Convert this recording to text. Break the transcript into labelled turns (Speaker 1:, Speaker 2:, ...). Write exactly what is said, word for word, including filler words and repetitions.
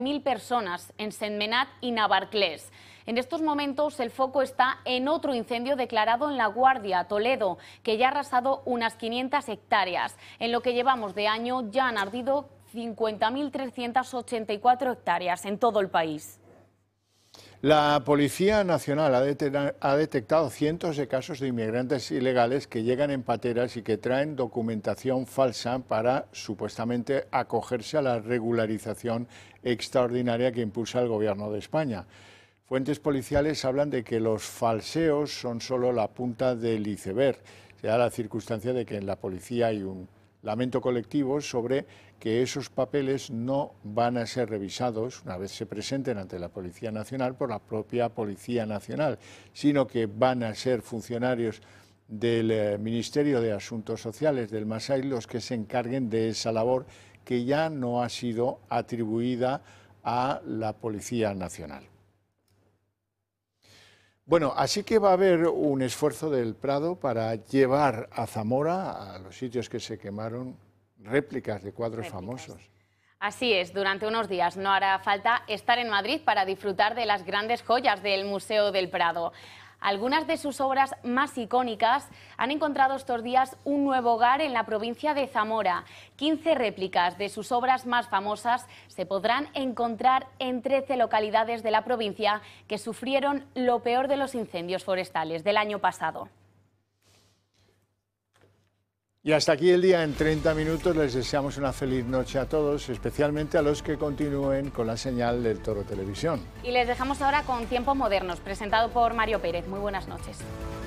Speaker 1: mil personas en Sentmenat y Navarcles. En estos momentos el foco está en otro incendio declarado en La Guardia, Toledo, que ya ha arrasado unas quinientas hectáreas. En lo que llevamos de año ya han ardido cincuenta mil trescientas ochenta y cuatro hectáreas en todo el país.
Speaker 2: La Policía Nacional ha detectado cientos de casos de inmigrantes ilegales que llegan en pateras y que traen documentación falsa para supuestamente acogerse a la regularización extraordinaria que impulsa el Gobierno de España. Fuentes policiales hablan de que los falseos son solo la punta del iceberg. Se da la circunstancia de que en la policía hay un lamento colectivo sobre que esos papeles no van a ser revisados una vez se presenten ante la Policía Nacional por la propia Policía Nacional, sino que van a ser funcionarios del eh, Ministerio de Asuntos Sociales del Masai los que se encarguen de esa labor que ya no ha sido atribuida a la Policía Nacional. Bueno, así que va a haber un esfuerzo del Prado para llevar a Zamora, a los sitios que se quemaron, réplicas de cuadros réplicas. famosos.
Speaker 1: Así es, durante unos días no hará falta estar en Madrid para disfrutar de las grandes joyas del Museo del Prado. Algunas de sus obras más icónicas han encontrado estos días un nuevo hogar en la provincia de Zamora. quince réplicas de sus obras más famosas se podrán encontrar en trece localidades de la provincia que sufrieron lo peor de los incendios forestales del año pasado.
Speaker 2: Y hasta aquí el día en treinta minutos. Les deseamos una feliz noche a todos, especialmente a los que continúen con la señal del Toro Televisión.
Speaker 1: Y les dejamos ahora con Tiempos Modernos, presentado por Mario Pérez. Muy buenas noches.